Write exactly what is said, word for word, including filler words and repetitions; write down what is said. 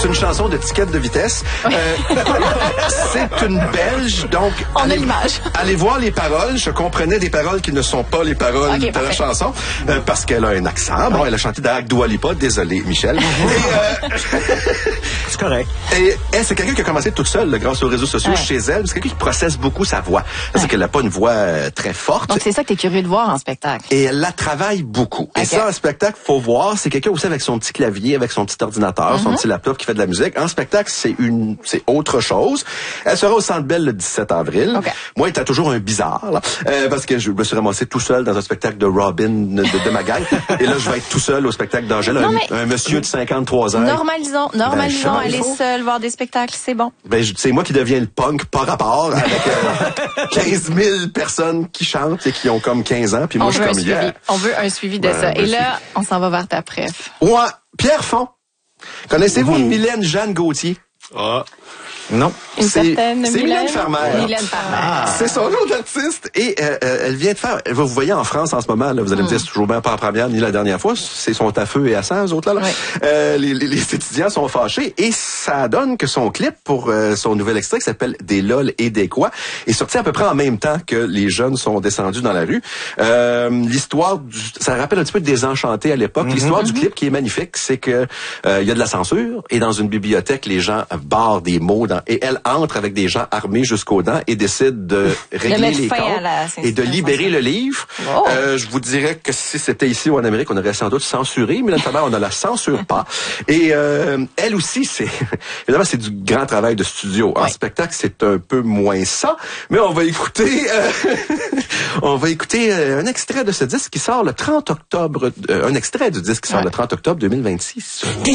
c'est une chanson de ticket de vitesse. Euh, c'est une Belge, donc... On allez, a l'image. Allez voir les paroles. Je comprenais des paroles qui ne sont pas les paroles okay, de parfait. la chanson, euh, parce qu'elle a un accent. Bon, elle a chanté d'Arc Dua Lipa. Désolé, Michel. Et, euh, c'est correct. Et elle, c'est quelqu'un qui a commencé toute seule, là, grâce aux réseaux sociaux, ouais. chez elle. C'est quelqu'un qui processe beaucoup sa voix. Parce ouais. qu'elle n'a pas une voix euh, très forte. Donc, c'est ça que tu es curieux de voir en spectacle. Et elle la travaille beaucoup. Okay. Et ça, en spectacle, faut voir, c'est quelqu'un aussi avec son petit clavier, avec son petit ordinateur, mm-hmm. son petit laptop qui fait de la musique. En spectacle, c'est une, c'est autre chose. Elle sera au Centre Bell le dix-sept avril. Okay. Moi, il était toujours un bizarre, là, euh, parce que je me suis ramassé tout seul dans un spectacle de Robin de, de ma gang. Et là, je vais être tout seul au spectacle d'Angèle, un, mais... un monsieur de cinquante-trois ans. Normalisons, normalisons, ben, aller seul voir des spectacles, c'est bon. Ben, c'est moi qui deviens le punk par rapport avec euh, quinze mille personnes qui chantent et qui ont comme quinze ans. Puis moi, on je suis comme hier. Yeah. On veut un suivi de ben, ça. Et là, suivi. On s'en va vers ta préf. Ouais, Pierre Font. Connaissez-vous mmh. Mylène Jeanne Gauthier? Ah. Non. Une certaine c'est Mylène Farmer. Mylène Farmer. Ah. C'est son nom d'artiste. Et euh, elle vient de faire... Vous voyez en France en ce moment, là, vous allez mm. me dire, c'est toujours bien pas en première ni la dernière fois. C'est son à feu et à sang, eux autres, là. là. Oui. Euh, les, les, les étudiants sont fâchés. Et ça donne que son clip pour euh, son nouvel extrait qui s'appelle « Des lol et des quoi » est sorti à peu près en même temps que les jeunes sont descendus dans la rue. Euh, l'histoire, du, ça rappelle un petit peu Désenchanté à l'époque. Mm-hmm. L'histoire mm-hmm. du clip qui est magnifique, c'est que euh, il y a de la censure. Et dans une bibliothèque, les gens barrent des mots dans, et elle entre avec des gens armés jusqu'aux dents et décide de régler les comptes et de libérer le livre. Oh. Euh, je vous dirais que si c'était ici ou en Amérique, on aurait sans doute censuré, mais là, on ne la censure pas. Et euh, elle aussi, c'est évidemment, c'est du grand travail de studio. En ouais. spectacle, c'est un peu moins ça, mais on va écouter euh, on va écouter un extrait de ce disque qui sort le trente octobre, euh, un extrait du disque qui sort ouais. le trente octobre deux mille vingt-six.